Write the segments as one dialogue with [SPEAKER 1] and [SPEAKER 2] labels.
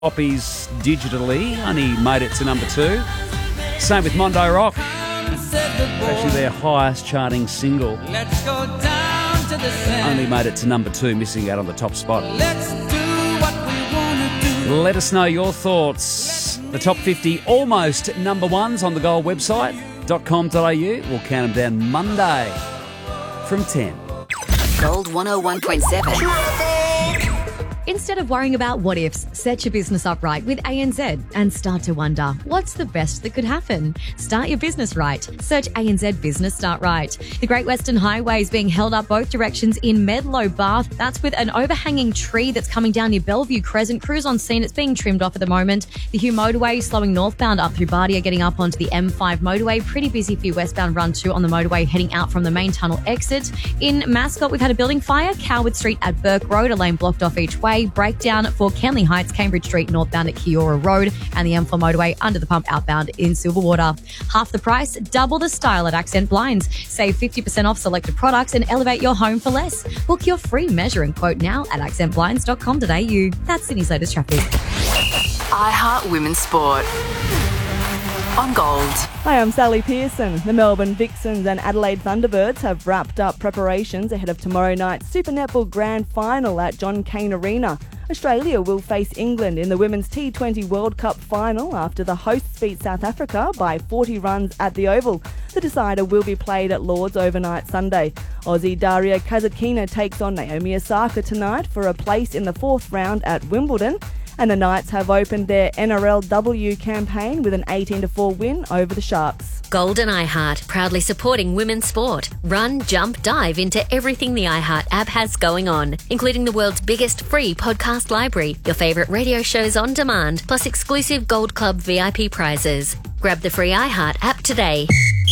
[SPEAKER 1] copies digitally, only made it to number 2. Same with Mondo Rock. It's actually their highest charting single.
[SPEAKER 2] Let's go down to the sand.
[SPEAKER 1] Only made it to number 2, missing out on the top spot.
[SPEAKER 2] Let's do what we want to do.
[SPEAKER 1] Let us know your thoughts. The top 50 almost number ones on the Gold website.com.au. We'll count them down Monday from 10.
[SPEAKER 3] Gold 101.7.
[SPEAKER 4] Instead of worrying about what ifs, set your business up right with ANZ and start to wonder, what's the best that could happen? Start your business right. Search ANZ Business Start Right. The Great Western Highway is being held up both directions in Medlow, Bath. That's with an overhanging tree that's coming down near Bellevue Crescent. Crews on scene. It's being trimmed off at the moment. The Hugh Motorway slowing northbound up through Bardia, getting up onto the M5 motorway. Pretty busy for your westbound run too on the motorway heading out from the main tunnel exit. In Mascot, we've had a building fire. Coward Street at Burke Road, a lane blocked off each way. Breakdown for Kenley Heights, Cambridge Street northbound at Kiora Road, and the M4 motorway under the pump outbound in Silverwater. Half the price, double the style at Accent Blinds. Save 50% off selected products and elevate your home for less. Book your free measure and quote now at accentblinds.com.au. That's Sydney's latest traffic.
[SPEAKER 3] iHeart Women's Sport on Gold.
[SPEAKER 5] Hi, I'm Sally Pearson. The Melbourne Vixens and Adelaide Thunderbirds have wrapped up preparations ahead of tomorrow night's Super Netball Grand Final at John Cain Arena. Australia will face England in the Women's T20 World Cup final after the hosts beat South Africa by 40 runs at the Oval. The decider will be played at Lord's overnight Sunday. Aussie Daria Kasatkina takes on Naomi Osaka tonight for a place in the 4th round at Wimbledon. And the Knights have opened their NRLW campaign with an 18-4 win over the Sharks.
[SPEAKER 6] Gold and iHeart, proudly supporting women's sport. Run, jump, dive into everything the iHeart app has going on, including the world's biggest free podcast library, your favourite radio shows on demand, plus exclusive Gold Club VIP prizes. Grab the free iHeart app today.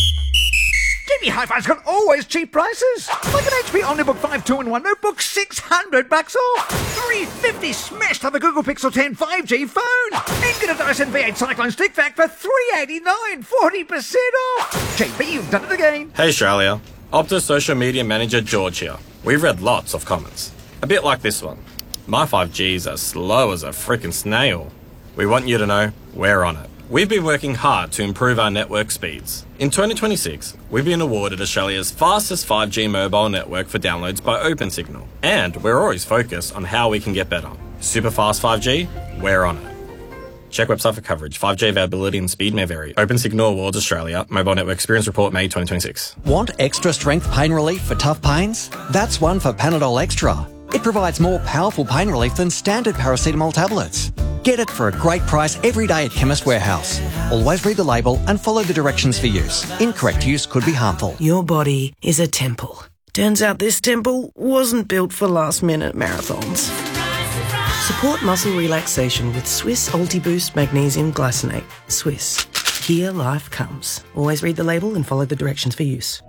[SPEAKER 7] JB Hi-Fi's got always cheap prices. Like an HP OmniBook 5 2-in-1 notebook, $600 off. $350 smashed on the Google Pixel 10 5G phone. And get a Dyson V8 Cyclone Stick Vac for $389, 40% off. JB, you've done it again.
[SPEAKER 8] Hey Australia, Optus social media manager George here. We've read lots of comments. A bit like this one. My 5G's as slow as a freaking snail. We want you to know we're on it. We've been working hard to improve our network speeds. In 2026, we've been awarded Australia's fastest 5G mobile network for downloads by OpenSignal. And we're always focused on how we can get better. Super fast 5G, we're on it. Check website for coverage. 5G availability and speed may vary. OpenSignal Awards Australia. Mobile Network Experience Report, May 2026.
[SPEAKER 9] Want extra strength pain relief for tough pains? That's one for Panadol Extra. It provides more powerful pain relief than standard paracetamol tablets. Get it for a great price every day at Chemist Warehouse. Always read the label and follow the directions for use. Incorrect use could be harmful.
[SPEAKER 10] Your body is a temple. Turns out this temple wasn't built for last-minute marathons. Support muscle relaxation with Swiss Ultiboost Magnesium Glycinate. Swiss. Here life comes. Always read the label and follow the directions for use.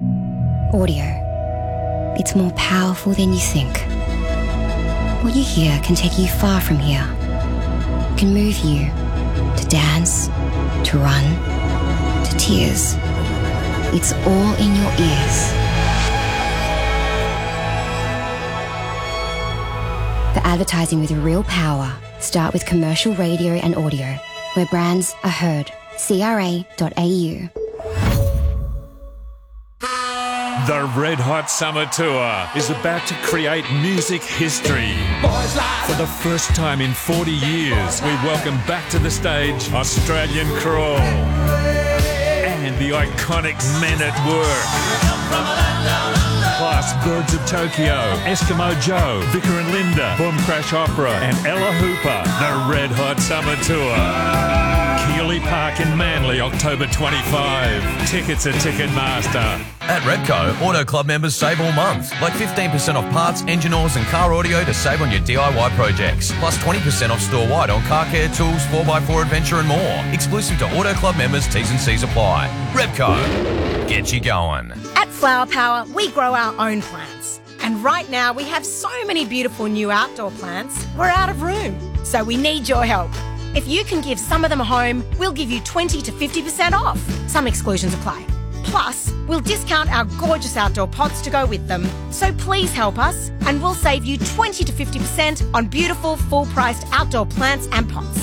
[SPEAKER 11] Audio. It's more powerful than you think. What you hear can take you far from here. Can move you to dance, to run, to tears. It's all in your ears. For advertising with real power, start with commercial radio and audio, where brands are heard. CRA.au.
[SPEAKER 12] The Red Hot Summer Tour is about to create music history. For the first time in 40 years, we welcome back to the stage Australian Crawl and the iconic Men at Work. Plus Birds of Tokyo, Eskimo Joe, Vicar and Linda, Boom Crash Opera and Ella Hooper. The Red Hot Summer Tour. Keeley Park in Manly, October 25. Tickets at Ticketmaster.
[SPEAKER 13] At Repco, Auto Club members save all month. Like 15% off parts, engine oils and car audio to save on your DIY projects. Plus 20% off store-wide on car care, tools, 4x4 adventure and more. Exclusive to Auto Club members, T's and C's apply. Repco, get you going.
[SPEAKER 14] At Flower Power, we grow our own plants. And right now we have so many beautiful new outdoor plants, we're out of room. So we need your help. If you can give some of them a home, we'll give you 20 to 50% off. Some exclusions apply. Plus, we'll discount our gorgeous outdoor pots to go with them. So please help us and we'll save you 20 to 50% on beautiful, full-priced outdoor plants and pots.